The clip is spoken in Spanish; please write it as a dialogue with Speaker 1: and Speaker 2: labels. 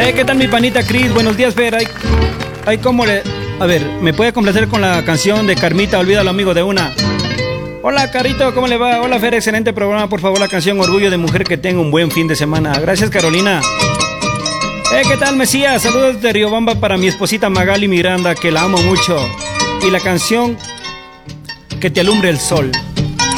Speaker 1: ¿Qué tal mi panita Cris? Buenos días, Fer. Ay, ¿cómo le...? A ver, ¿me puede complacer con la canción de Carmita, Olvídalo, amigo de una? Hola, Carito, ¿cómo le va? Hola, Fer, excelente programa. Por favor, la canción Orgullo de Mujer, que tenga un buen fin de semana. Gracias, Carolina. ¿Qué tal, Mesías? Saludos de Riobamba para mi esposita Magali Miranda, que la amo mucho. Y la canción Que te alumbre el sol.